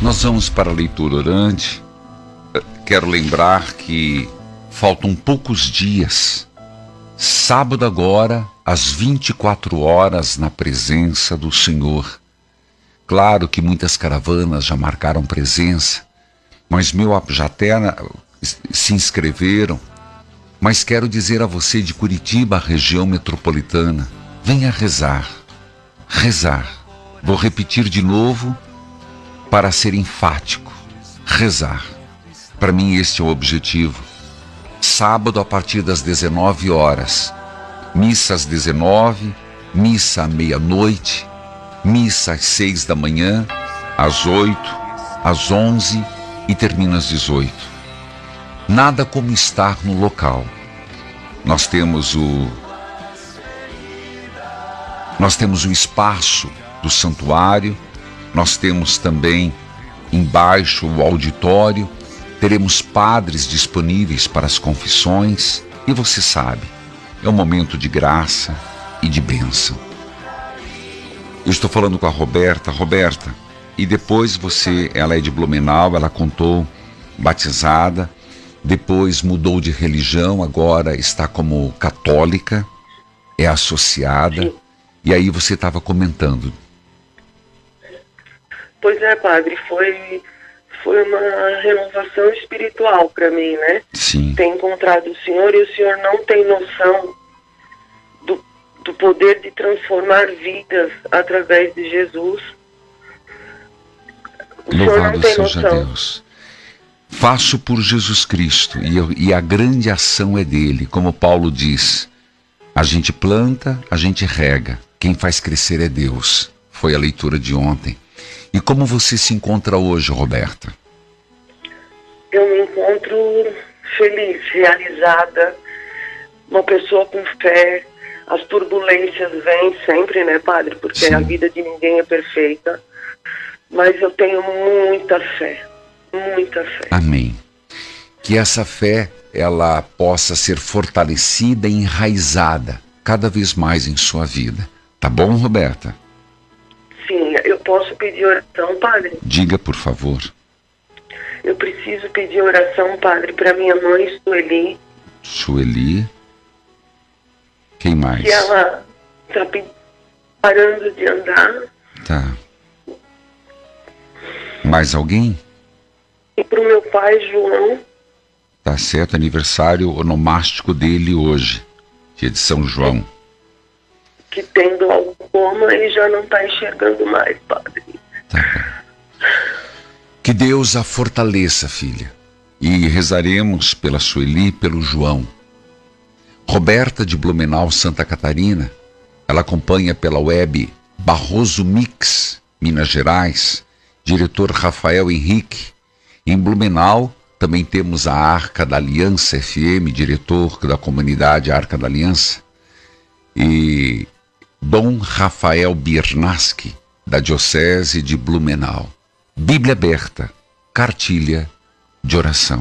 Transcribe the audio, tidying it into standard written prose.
Nós vamos para a leitura orante. Quero lembrar que faltam poucos dias. Sábado agora, às 24 horas, na presença do Senhor. Claro que muitas caravanas já marcaram presença, mas já até se inscreveram. Mas quero dizer a você de Curitiba, a região metropolitana, venha rezar. Rezar. Vou repetir de novo para ser enfático. Rezar. Para mim este é o objetivo. Sábado a partir das 19 horas. Missa às 19, missa à meia-noite, missa às 6 da manhã, às 8, às 11 e termina às 18. Nada como estar no local. Nós temos o espaço do santuário, nós temos também embaixo o auditório, teremos padres disponíveis para as confissões e você sabe, é um momento de graça e de bênção. Eu estou falando com a Roberta, e depois ela é de Blumenau, ela contou, batizada, depois mudou de religião, agora está como católica, é associada. Sim. E aí você estava comentando. Pois é, padre, foi uma renovação espiritual para mim, né? Sim. Ter encontrado o Senhor, e o Senhor não tem noção do poder de transformar vidas através de Jesus. Louvado seja Deus. Faço por Jesus Cristo, e a grande ação é dele, como Paulo diz. A gente planta, a gente rega. Quem faz crescer é Deus. Foi a leitura de ontem. E como você se encontra hoje, Roberta? Eu me encontro feliz, realizada, uma pessoa com fé. As turbulências vêm sempre, né, padre? Porque Sim. A vida de ninguém é perfeita. Mas eu tenho muita fé, muita fé. Amém. Que essa fé, ela possa ser fortalecida e enraizada cada vez mais em sua vida. Tá bom, Roberta? Sim, eu posso pedir oração, padre? Diga, por favor. Eu preciso pedir oração, padre, para minha mãe, Sueli. Sueli? Quem mais? Que ela está parando de andar. Tá. Mais alguém? E para o meu pai, João. Tá certo, aniversário onomástico dele hoje, dia de São João. Que tem glaucoma e já não está enxergando mais, padre. Tá. Que Deus a fortaleça, filha. E rezaremos pela Sueli e pelo João. Roberta de Blumenau, Santa Catarina, ela acompanha pela web Barroso Mix, Minas Gerais, diretor Rafael Henrique. Em Blumenau, também temos a Arca da Aliança FM, diretor da comunidade Arca da Aliança, e Dom Rafael Birnaski, da Diocese de Blumenau. Bíblia aberta, cartilha de oração.